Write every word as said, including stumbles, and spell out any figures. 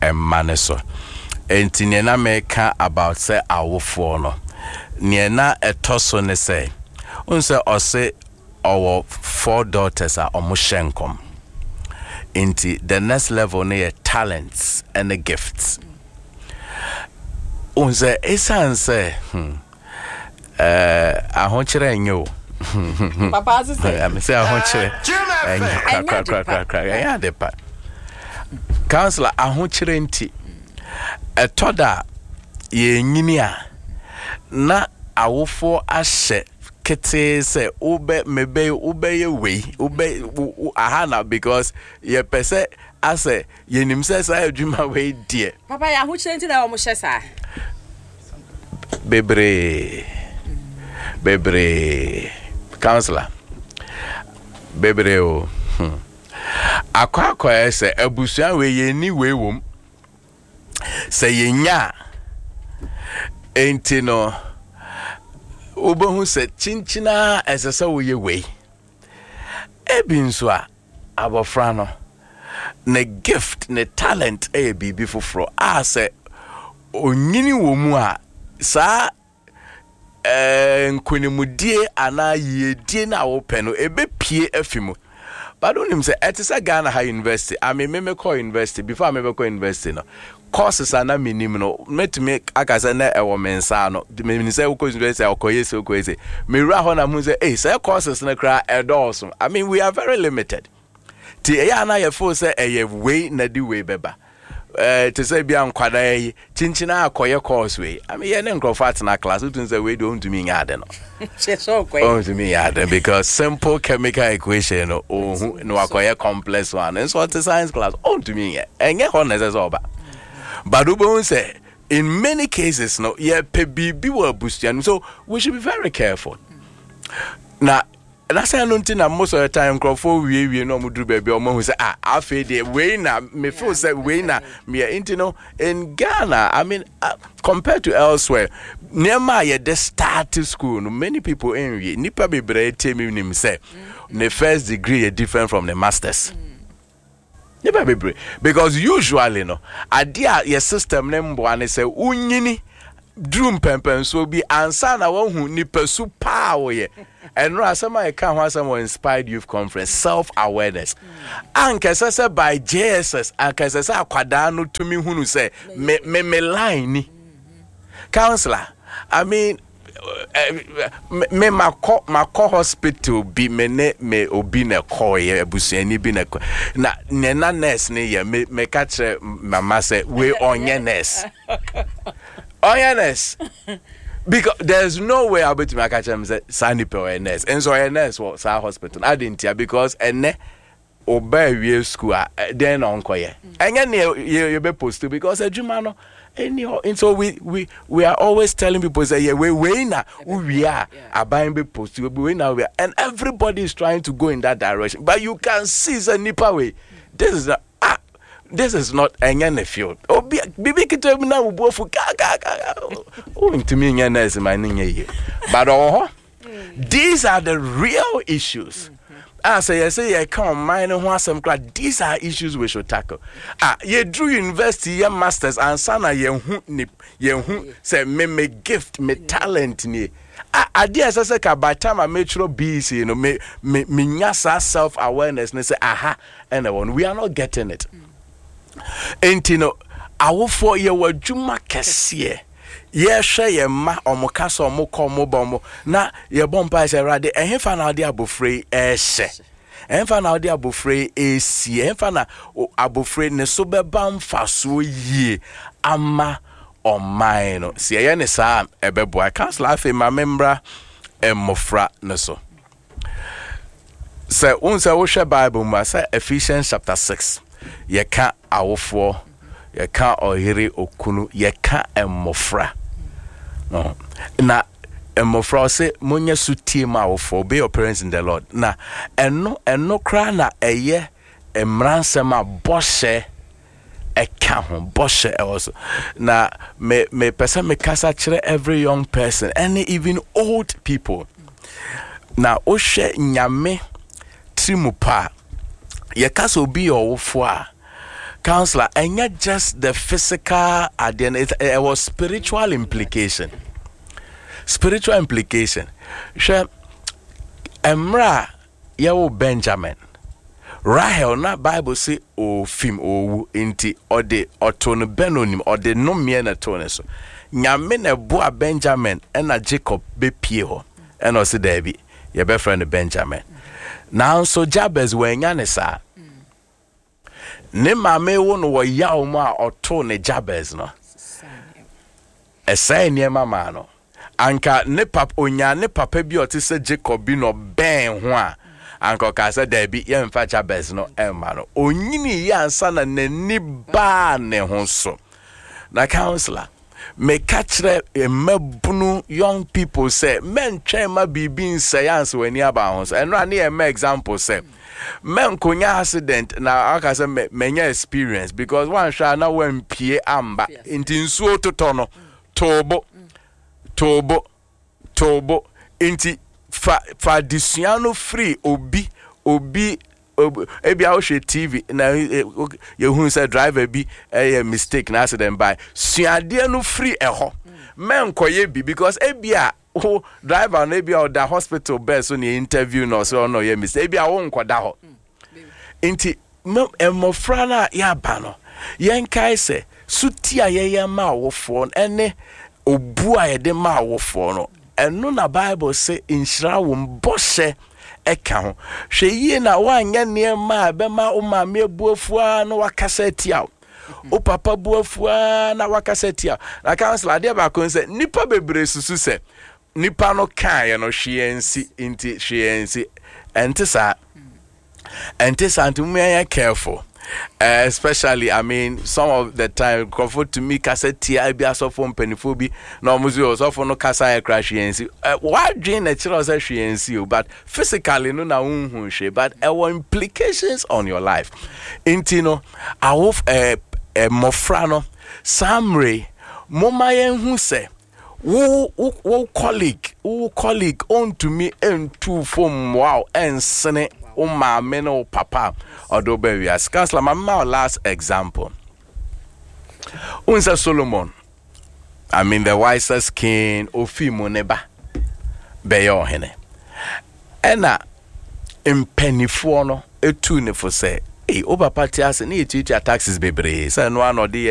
emma so enti ne na meka about say awofo no ne na etoso ne say unse ose our four daughters are omoshenkom enti the next level ne talents and the gifts unse esanse hmm eh ahonchire nyo papa say I say ahonchire enyo kra kra kra kra ya de pa counselor ahonchire nti etoda ye nyini a na awofo ahye kete say ube mebe ube ye we ube ahana because ye pese ase ye nim say say adwuma we die papa ya ahonchire nti na wo mo hye sa bebre bebre counselor bebre o hmm. akwa akwa ese abusua we ye ni we wom se ye nya enti no obohu se chinchina esese wo ye we ebi nso a abofra no ne gift ne talent e bibi foforo a se onyini wo mu a sa eh nkunimudie ana yedie na wo pɛ no ebe pie afimu but onim say etisa Ghana High University I mean me me call university before me be call university no courses ana minim no met me akasa na ewo mensa no me say wo university akoye say akoye say me ra ho na mu say eh say courses na kra edorso I mean we are very limited ti e ya na ye fo say e way na di way beba eh to say bia nkwada yi chinchina akoye course we I mean ye ne nkrofat na class you think say we don't to me yade no so kwe oh to me yade because simple chemical equation no oh no akoye complex one and so the science class oh to me enye ho necessary oba but we say in many cases no ye pe bibi wa bustian so we should be very careful now. That's why I don't think that most of the time Crawford we we no mudu baby or who say ah I feel the way na me feel say way na me you know in Ghana I mean uh, compared to elsewhere near my the start school no many people in we nipa bebre tell me nim say the first degree is different from the masters nipa bebre because usually no idea your system name boane say unyini drum pempen so be ansa na won hu nipa su pa wo ye enro asema e kan ho asema inspired youth conference self awareness anke sese by J S S anke sese akwada no tumi hunu say me me, me line ni counselor I mean me mako mako hospital bi me ne me obi na call ye abusuani bi na na ne na nurse ne ye me me ka kire mama say we onye nurse honest because there's no way I'll be to my catch them say sandy per nurse and so nurse was our hospital I didn't hear because ene obey we school then on koye and you you be posted because a jumano anyhow and so we we we are always telling people say yeah we we na we are buying be posted we now we are and everybody is trying to go in that direction but you can see the nipa way this is the this is not a field. Oh, be be kitu na ubofu ka ka ka. Oh, into me nyana is my ninye. But oh, these are the real issues. Ah, say you say you come mind who asem class. These are issues we should tackle. Ah, you drew university, your masters, and sana ye hu ni ye hu say me me gift, me talent ni. Ah, idea say ka by time I make sure B C, you know, me me me nyasa self awareness. Ne say aha, and one we are not getting it. Entino awofo ye wadwuma kese ye hwe ye ma omoka so omoko mobomo na ye bompa se rade ehfa na ade abofrei ehye ehfa na ade abofrei esi ehfa na abofrei ne so beba mfaso yie ama oman no se ye ne sa ebebo I council afi ma membra emofra ne so se unse wo hwe Bible ma se Ephesians chapter six yeka awofo yeka ohiri okunu yeka emofra no na emofra se monye sutie ma awofo be your parents in the Lord na eno eno kra na eye emransema boshe eka ho boshe also na me me person me kasa kire every young person and even old people na ohwe nyame trimupa ye kasa obi owofo a counselor, and not just the physical, at the end, it, it was spiritual implication. Spiritual implication. She, Emra, yawo Benjamin. Rahel na Bible say o film o inti or the oton benonim or the no me na tone so. Nyame na boa Benjamin and na Jacob be pie ho. And also Debbie, your best friend Benjamin. Now so Jabez when yanesa. Ne mame wo no wo yaw ma oto ne Jabez no. Esa ne mama no. Anka ne pap onya ne papa bi ote se Jacob bi no ben ho a. Anka ka se Debbie ye mfa Jabez no emma no. Onyini ya ansa na nani ba ne ho so. Na counselor me catchre mabunu young people say men try ma bibi science when you aba ho so. And no na me example say men konya accident na aka say menya experience because one sha na wan pie amba inti nsuo toto no tobo tobo tobo inti fa fa disuano free obi obi ebi a wo T V na you hu say driver bi a mistake na accident by suade no free eho men koye bi because ebi a oh driver na ebi a the hospital bed so ni interview no so no ye mistake ebi a wo nkoda ho inti emofra na ya ba no yen kai se suti a ye ye ma wo fo ene obu a ye de ma wo fo no eno na Bible say inshira wo mbose eka ho hwe yie na wanya ne ma be ma o ma me buafua no wakasa tia o papa buafua na wakasa tia na counselor de ba kon say nipa bebre susu se nipa no kan ye no hwiensi inti hwiensi ente sa ente sa ntu me careful. Uh, especially, I mean, some of the time, comfort to me, cassette, I be a soft phone pennyphobia, no museum, so for no cassa crash, and see. Why dream a child as she and see you, but physically, no, na un she, but our implications on your life. Intino, I hope a mofrano, Samre, Momayen who say, who, who colleague, who colleague on to me and two from wow and sene. O ma meno papa odo be wi askasla my last example unsa Solomon, I mean the wisest king ofimo neba be yo hene ena impenifo no etu ne fo say eh o papa ti ase na etu taxes bebre say no anode